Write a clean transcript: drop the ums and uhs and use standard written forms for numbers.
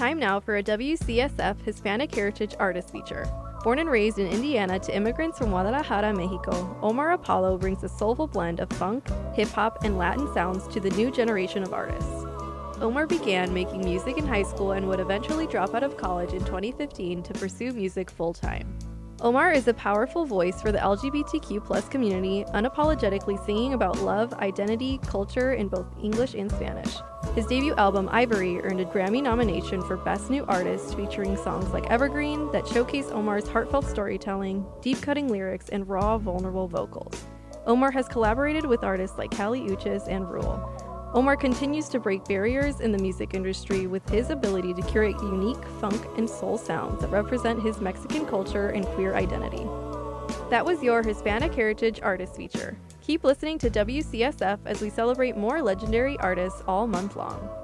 time now for a WCSF Hispanic Heritage Artist feature. Born and raised in Indiana to immigrants from Guadalajara, Mexico, Omar Apollo brings a soulful blend of funk, hip-hop, and Latin sounds to the new generation of artists. Omar began making music in high school and would eventually drop out of college in 2015 to pursue music full-time. Omar is a powerful voice for the LGBTQ+ community, unapologetically singing about love, identity, culture in both English and Spanish. His debut album, Ivory, earned a Grammy nomination for Best New Artist, featuring songs like Evergreen that showcase Omar's heartfelt storytelling, deep-cutting lyrics, and raw, vulnerable vocals. Omar has collaborated with artists like Kali Uchis and Rule. Omar continues to break barriers in the music industry with his ability to curate unique funk and soul sounds that represent his Mexican culture and queer identity. That was your Hispanic Heritage Artist feature. Keep listening to WCSF as we celebrate more legendary artists all month long.